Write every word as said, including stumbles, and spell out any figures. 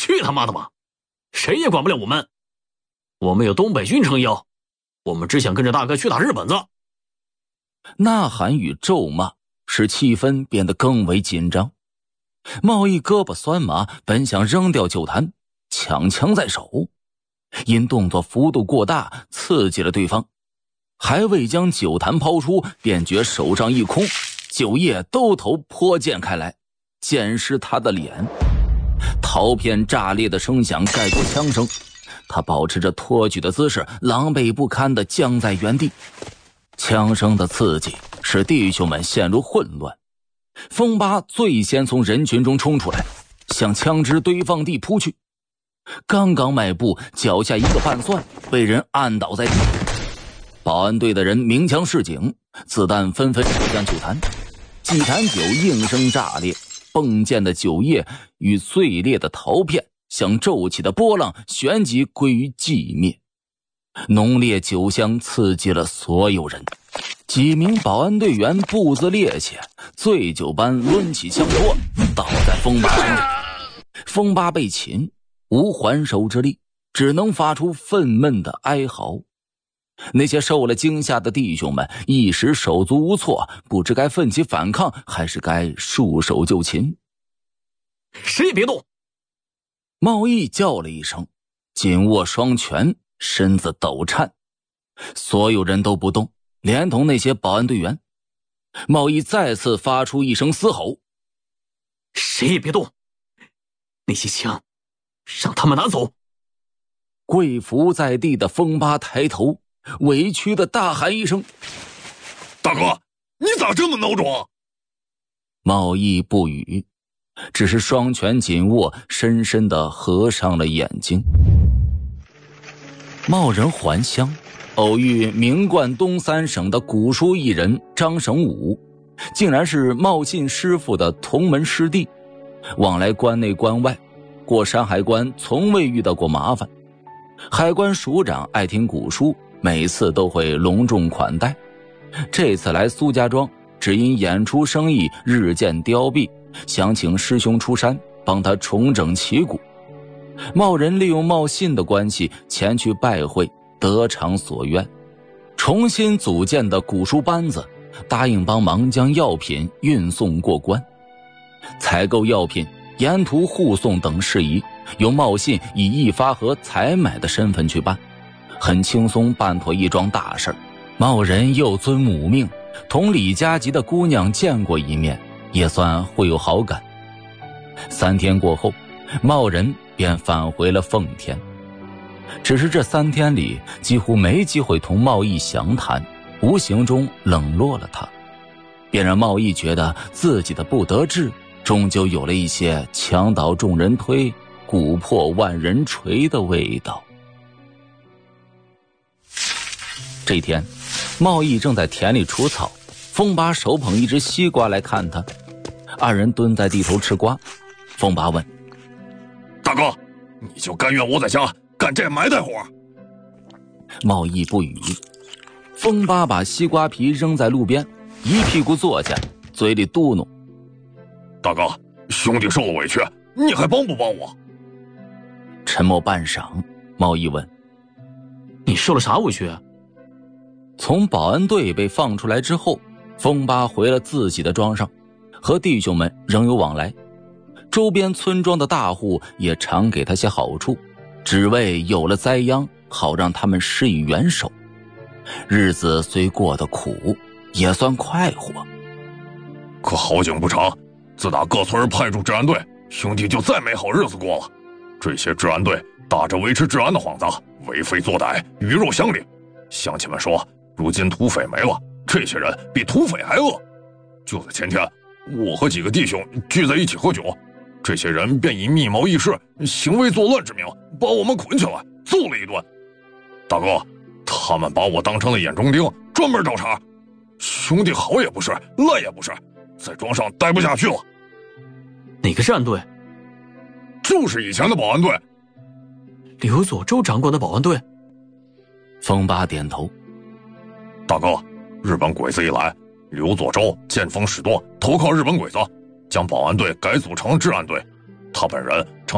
去他妈的吧！谁也管不了我们。我们有东北军撑腰，我们只想跟着大哥去打日本子。 呐喊与咒骂使气氛变得更为紧张。贸易胳膊酸麻，本想扔掉酒坛，抢枪在手，因动作幅度过大，刺激了对方。还未将酒坛抛出，便觉手上一空，酒液兜头泼溅开来，溅湿他的脸。陶片炸裂的声响盖过枪声，他保持着托举的姿势，狼狈不堪地僵在原地。枪声的刺激使弟兄们陷入混乱。风八最先从人群中冲出来，向枪支堆放地扑去。刚刚迈步，脚下一个半算，被人按倒在地。保安队的人鸣枪示警，子弹纷纷射向酒坛，几坛酒应声炸裂，迸溅的酒液与碎裂的陶片像骤起的波浪，旋即归于寂灭。浓烈酒香刺激了所有人，几名保安队员步子趔趄，醉酒般抡起枪托，倒在风八身上。风八被擒，无还手之力，只能发出愤懑的哀嚎。那些受了惊吓的弟兄们一时手足无措，不知该奋起反抗还是该束手就擒。 谁也别动！ 贸易叫了一声，紧握双拳，身子抖颤。所有人都不动，连同那些保安队员。贸易再次发出一声嘶吼： 谁也别动！那些枪让他们拿走！ 跪伏在地的风八抬头，委屈的大喊一声： 大哥，你咋这么孬种？ 贸易不语，只是双拳紧握，深深地合上了眼睛。贸人还乡，偶遇名冠东三省的古书艺人张省武，竟然是茂信师傅的同门师弟，往来关内关外，过山海关从未遇到过麻烦。海关署长爱听古书，每次都会隆重款待。这次来苏家庄，只因演出生意日渐凋敝，想请师兄出山帮他重整旗鼓。茂人利用茂信的关系前去拜会，得偿所愿。重新组建的古书班子答应帮忙将药品运送过关，采购药品、沿途护送等事宜由茂信以一发和采买的身份去办，很轻松办妥一桩大事。茂人又遵母命，同李家集的姑娘见过一面，也算会有好感。三天过后，茂人便返回了奉天。只是这三天里几乎没机会同贸易详谈，无形中冷落了他，便让贸易觉得自己的不得志终究有了一些墙倒众人推，鼓破万人锤的味道。这天，贸易正在田里除草，风八手捧一只西瓜来看他。二人蹲在地头吃瓜。风八问： 大哥，你就甘愿窝在家干这埋汰活？ 贸易不语。风八把西瓜皮扔在路边，一屁股坐下，嘴里嘟哝： 大哥，兄弟受了委屈，你还帮不帮我？ 沉默半晌，贸易问： 你受了啥委屈啊？ 从保安队被放出来之后，风八回了自己的庄上，和弟兄们仍有往来。周边村庄的大户也常给他些好处，只为有了灾殃，好让他们施以援手。日子虽过得苦，也算快活。 可好景不长，自打各村派驻治安队，兄弟就再没好日子过了。这些治安队打着维持治安的幌子，为非作歹，鱼肉乡里。乡亲们说，如今土匪没了，这些人比土匪还恶。就在前天，我和几个弟兄聚在一起喝酒，这些人便以密谋议事、行为作乱之名，把我们捆起来揍了一顿。大哥，他们把我当成了眼中钉，专门找茬。兄弟好也不是，赖也不是，在庄上待不下去了。 哪个治安队？ 就是以前的保安队。 刘佐州掌管的保安队？ 风八点头。 大哥，日本鬼子一来，刘佐州见风使舵，投靠日本鬼子，将保安队改组成治安队。他本人成